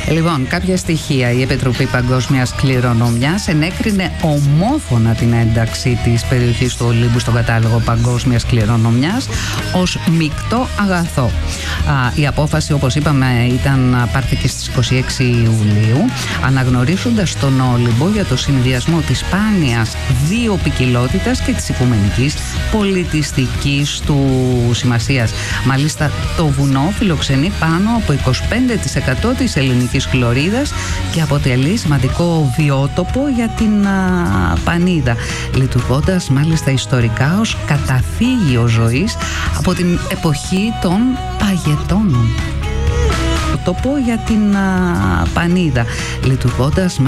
Λοιπόν, κάποια στοιχεία. Η Επιτροπή Παγκόσμιας Κληρονομιάς ενέκρινε ομόφωνα την ένταξη της περιοχής του Ολύμπου στον κατάλογο Παγκόσμιας Κληρονομιάς ως μεικτό αγαθό. Η απόφαση, όπως είπαμε, πάρθηκε στις 26 Ιουλίου, αναγνωρίζοντας τον Όλυμπο για το συνδυασμό της σπάνιας βιοποικιλότητας και της οικουμενικής πολιτιστικής του σημασίας. Μάλιστα, το βουνό φιλοξενεί πάνω από 25% της ελληνικής χλωρίδας και αποτελεί σημαντικό βιότοπο για την Πανίδα, λειτουργώντας μάλιστα ιστορικά ως καταφύγιο ζωής από την εποχή των Παγετώνων. Το πω για την Πανίδα, λειτουργώντας